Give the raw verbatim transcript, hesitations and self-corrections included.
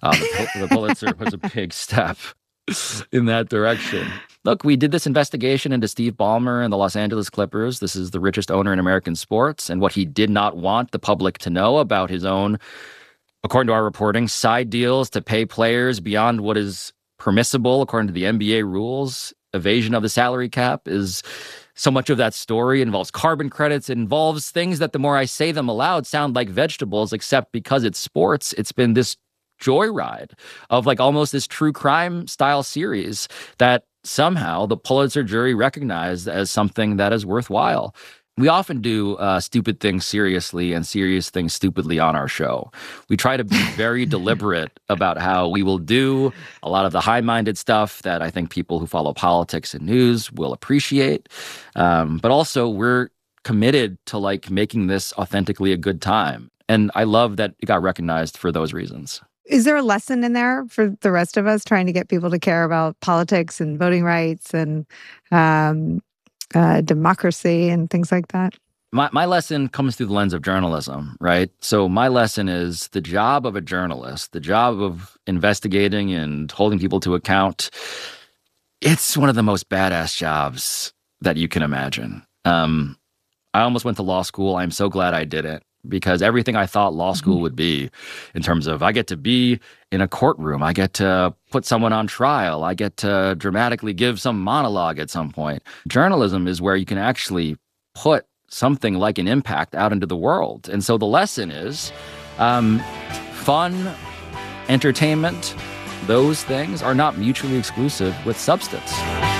Uh, the, Pul- the Pulitzer was a big step in that direction. Look, we did this investigation into Steve Ballmer and the Los Angeles Clippers. This is the richest owner in American sports, and what he did not want the public to know about his own, according to our reporting, side deals to pay players beyond what is permissible according to the N B A rules. Evasion of the salary cap is so much of that story. It involves carbon credits. It involves things that the more I say them aloud sound like vegetables, except because it's sports, it's been this joyride of like almost this true crime style series that somehow the Pulitzer jury recognized as something that is worthwhile. We often do uh, stupid things seriously and serious things stupidly on our show. We try to be very deliberate about how we will do a lot of the high-minded stuff that I think people who follow politics and news will appreciate. Um, but also we're committed to like making this authentically a good time. And I love that it got recognized for those reasons. Is there a lesson in there for the rest of us trying to get people to care about politics and voting rights and um, uh, democracy and things like that? My my lesson comes through the lens of journalism, right? So my lesson is the job of a journalist, the job of investigating and holding people to account. It's one of the most badass jobs that you can imagine. Um, I almost went to law school. I'm so glad I didn't. Because everything I thought law school would be in terms of I get to be in a courtroom, I get to put someone on trial, I get to dramatically give some monologue at some point. Journalism is where you can actually put something like an impact out into the world. And so the lesson is um, fun, entertainment, those things are not mutually exclusive with substance.